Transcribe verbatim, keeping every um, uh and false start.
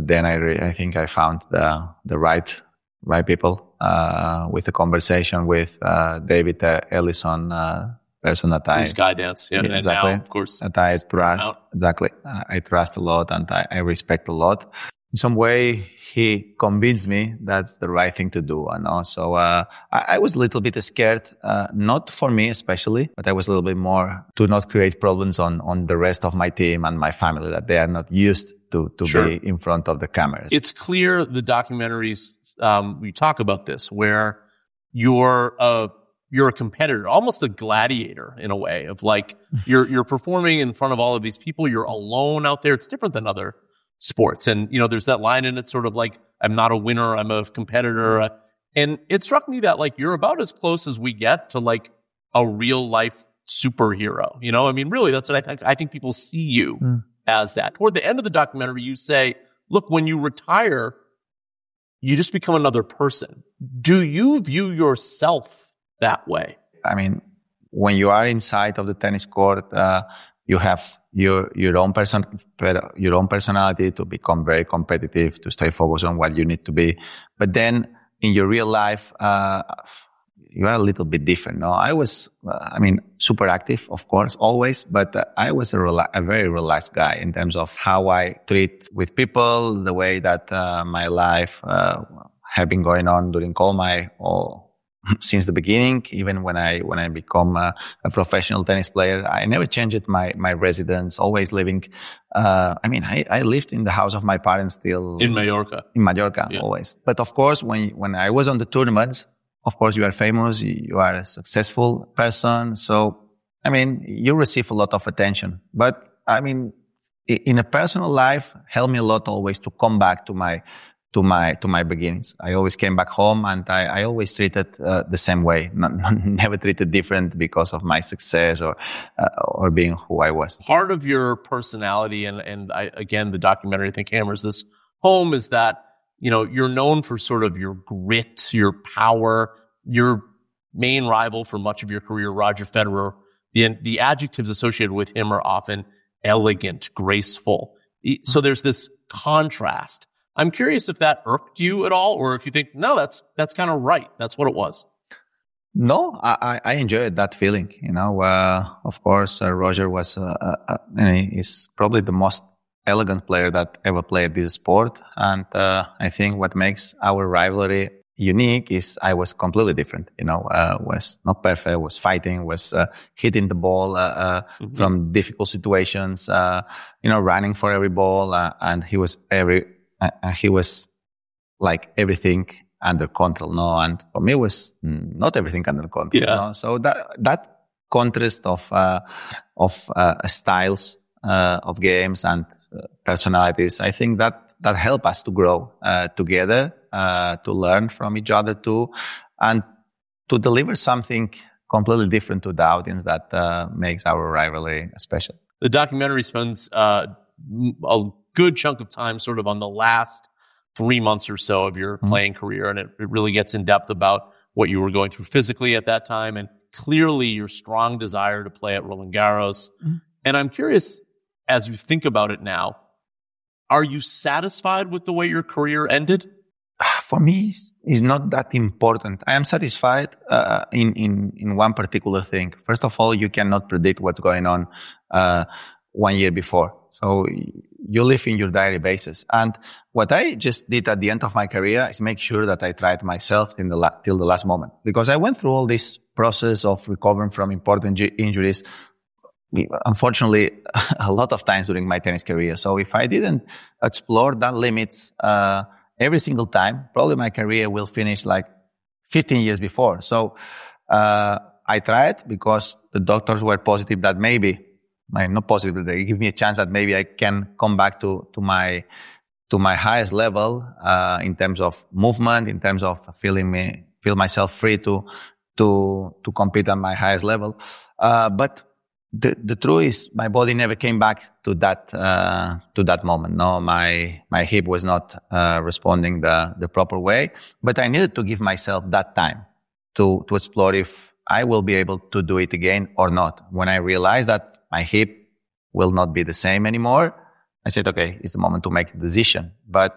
then I re- I think I found the the right right people uh, with a conversation with uh, David uh, Ellison, uh, person that I Skydance, yeah, yeah, and exactly, now, of course, that I trust exactly. Uh, I trust a lot and I, I respect a lot. In some way, he convinced me that's the right thing to do. You know? So uh, I, I was a little bit scared, uh, not for me especially, but I was a little bit more to not create problems on, on the rest of my team and my family, that they are not used to, to Sure. be in front of the cameras. It's clear the documentaries, um, we talk about this, where you're a, you're a competitor, almost a gladiator in a way of like, you're, you're performing in front of all of these people. You're alone out there. It's different than other sports. And, you know, there's that line in it sort of like, I'm not a winner, I'm a competitor. And it struck me that like, you're about as close as we get to like a real life superhero. You know, I mean, really, that's what I think. I think people see you mm. as that. Toward the end of the documentary, you say, look, when you retire, you just become another person. Do you view yourself that way? I mean, when you are inside of the tennis court, uh, you have your your own person, your own personality to become very competitive, to stay focused on what you need to be. But then in your real life, uh, you are a little bit different. No, I was, uh, I mean, super active, of course, always, but uh, I was a, rela- a very relaxed guy in terms of how I treat with people, the way that uh, my life uh, have been going on during all my all. Since the beginning, even when I when I become a, a professional tennis player, I never changed my my residence. Always living. Uh, I mean, I, I lived in the house of my parents still in Mallorca. In Mallorca, yeah. Always. But of course, when when I was on the tournaments, of course, you are famous. You are a successful person. So I mean, you receive a lot of attention. But I mean, in a personal life, helped me a lot always to come back to my. to my to my beginnings. I always came back home and I, I always treated uh, the same way, not, not, never treated different because of my success or uh, or being who I was. Part of your personality, and and I, again, the documentary I think hammers this home, is that, you know, you're known for sort of your grit, your power. Your main rival for much of your career, Roger Federer, the the adjectives associated with him are often elegant, graceful. So there's this contrast. I'm curious if that irked you at all, or if you think, no, that's that's kind of right. That's what it was. No, I, I enjoyed that feeling. You know, uh, of course, uh, Roger was uh, uh, is probably the most elegant player that ever played this sport, and uh, I think what makes our rivalry unique is I was completely different. You know, uh, was not perfect, was fighting, was uh, hitting the ball uh, uh, mm-hmm. from difficult situations. Uh, you know, running for every ball, uh, and he was every. Uh, he was like everything under control, no? And for me, it was not everything under control, yeah. no? So that that contrast of uh, of uh, styles uh, of games and uh, personalities, I think that that help us to grow uh, together, uh, to learn from each other too, and to deliver something completely different to the audience that uh, makes our rivalry special. The documentary spends uh, a good chunk of time sort of on the last three months or so of your mm-hmm. playing career. And it, it really gets in depth about what you were going through physically at that time. And clearly your strong desire to play at Roland Garros. Mm-hmm. And I'm curious, as you think about it now, are you satisfied with the way your career ended? For me, it's not that important. I am satisfied uh, in, in, in one particular thing. First of all, you cannot predict what's going on uh, one year before. So you live in your daily basis. And what I just did at the end of my career is make sure that I tried myself in the la- till the last moment. Because I went through all this process of recovering from important g- injuries, unfortunately, a lot of times during my tennis career. So if I didn't explore that limits uh, every single time, probably my career will finish like fifteen years before. So uh, I tried because the doctors were positive that maybe not positive. They give me a chance that maybe I can come back to, to my, to my highest level, uh, in terms of movement, in terms of feeling me, feel myself free to, to, to compete at my highest level. Uh, but the, the truth is my body never came back to that, uh, to that moment. No, my, my hip was not, uh, responding the, the proper way, but I needed to give myself that time to, to explore if I will be able to do it again or not. When I realized that my hip will not be the same anymore, I said, okay, it's the moment to make a decision. But